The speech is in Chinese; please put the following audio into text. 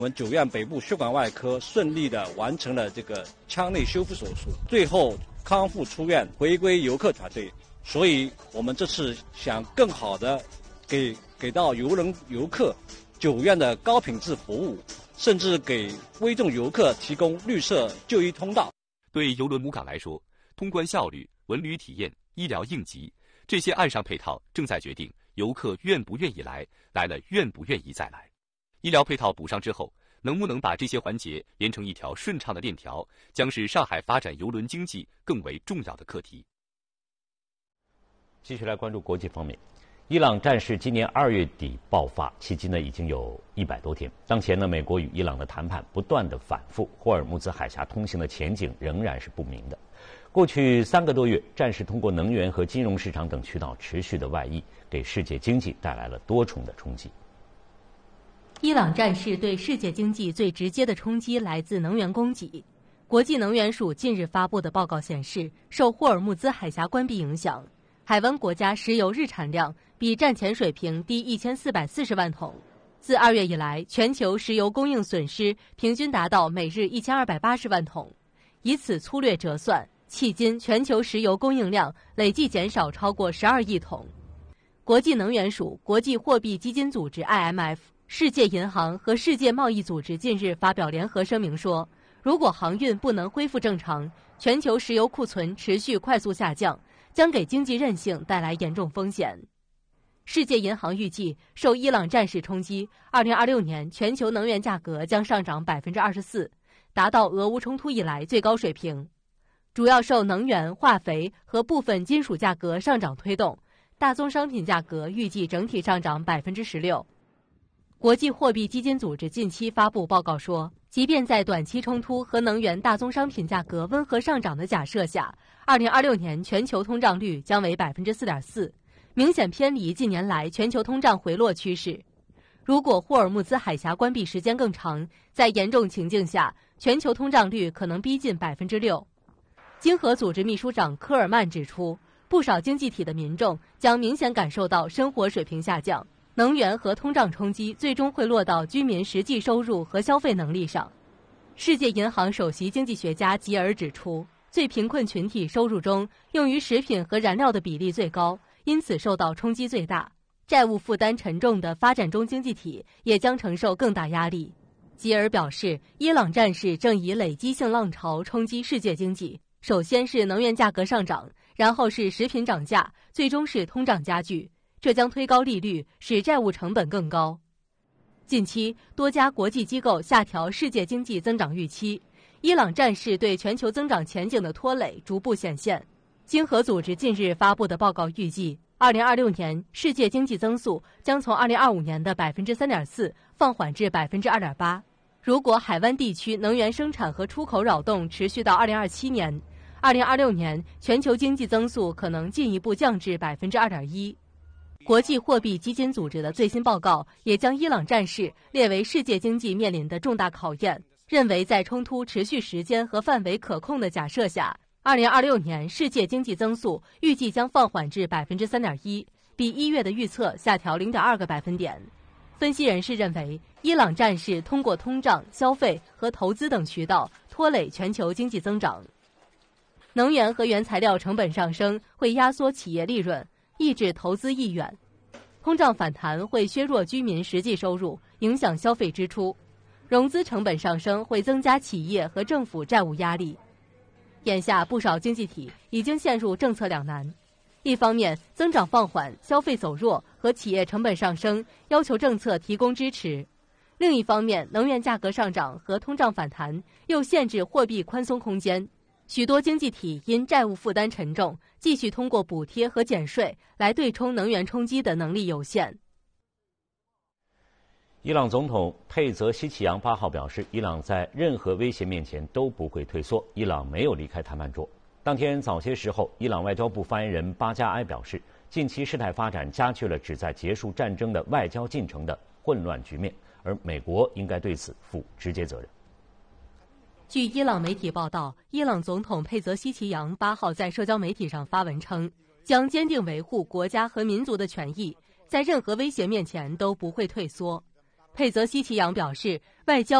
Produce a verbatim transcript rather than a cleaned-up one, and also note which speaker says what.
Speaker 1: 我们九院北部血管外科顺利的完成了这个腔内修复手术，最后康复出院，回归游客团队。所以我们这次想更好的给给到游轮游客九院的高品质服务，甚至给危重游客提供绿色就医通道。
Speaker 2: 对邮轮母港来说，通关效率、文旅体验、医疗应急这些岸上配套正在决定游客愿不愿意来，来了愿不愿意再来。医疗配套补上之后，能不能把这些环节连成一条顺畅的链条，将是上海发展邮轮经济更为重要的课题。
Speaker 3: 继续来关注国际方面，伊朗战事今年二月底爆发，迄今呢已经有一百多天。当前呢，美国与伊朗的谈判不断的反复，霍尔木兹海峡通行的前景仍然是不明的。过去三个多月，战事通过能源和金融市场等渠道持续的外溢，给世界经济带来了多重的冲击。
Speaker 4: 伊朗战事对世界经济最直接的冲击来自能源供给。国际能源署近日发布的报告显示，受霍尔木兹海峡关闭影响，海湾国家石油日产量比战前水平低一千四百四十万桶。自二月以来，全球石油供应损失平均达到每日一千二百八十万桶。以此粗略折算，迄今全球石油供应量累计减少超过十二亿桶。国际能源署、国际货币基金组织 I M F、世界银行和世界贸易组织近日发表联合声明说，如果航运不能恢复正常，全球石油库存持续快速下降，将给经济韧性带来严重风险。世界银行预计，受伊朗战事冲击，二零二六年全球能源价格将上涨百分之二十四，达到俄乌冲突以来最高水平。主要受能源、化肥和部分金属价格上涨推动，大宗商品价格预计整体上涨百分之十六。国际货币基金组织近期发布报告说，即便在短期冲突和能源大宗商品价格温和上涨的假设下，二零二六年全球通胀率将为百分之四点四，明显偏离近年来全球通胀回落趋势。如果霍尔木兹海峡关闭时间更长，在严重情境下，全球通胀率可能逼近百分之六。经合组织秘书长科尔曼指出，不少经济体的民众将明显感受到生活水平下降。能源和通胀冲击最终会落到居民实际收入和消费能力上。世界银行首席经济学家吉尔指出，最贫困群体收入中用于食品和燃料的比例最高，因此受到冲击最大。债务负担沉重的发展中经济体也将承受更大压力。吉尔表示，伊朗战事正以累积性浪潮冲击世界经济，首先是能源价格上涨，然后是食品涨价，最终是通胀加剧。这将推高利率，使债务成本更高。近期，多家国际机构下调世界经济增长预期，伊朗战事对全球增长前景的拖累逐步显现。经合组织近日发布的报告预计，二零二六年世界经济增速将从二零二五年的百分之三点四放缓至百分之二点八。如果海湾地区能源生产和出口扰动持续到二零二七年，二零二六年全球经济增速可能进一步降至百分之二点一。国际货币基金组织的最新报告也将伊朗战事列为世界经济面临的重大考验，认为在冲突持续时间和范围可控的假设下，二零二六年世界经济增速预计将放缓至百分之三点一，比一月的预测下调零点二个百分点。分析人士认为，伊朗战事通过通胀、消费和投资等渠道拖累全球经济增长。能源和原材料成本上升会压缩企业利润，抑制投资意愿，通胀反弹会削弱居民实际收入，影响消费支出；融资成本上升会增加企业和政府债务压力。眼下，不少经济体已经陷入政策两难：一方面，增长放缓、消费走弱和企业成本上升，要求政策提供支持；另一方面，能源价格上涨和通胀反弹又限制货币宽松空间。许多经济体因债务负担沉重，继续通过补贴和减税来对冲能源冲击的能力有限。
Speaker 3: 伊朗总统佩泽希奇扬八号表示，伊朗在任何威胁面前都不会退缩，伊朗没有离开谈判桌。当天早些时候，伊朗外交部发言人巴加埃表示，近期事态发展加剧了旨在结束战争的外交进程的混乱局面，而美国应该对此负直接责任。
Speaker 4: 据伊朗媒体报道，伊朗总统佩泽希奇扬八号在社交媒体上发文称，将坚定维护国家和民族的权益，在任何威胁面前都不会退缩。 佩泽西奇扬表示，外交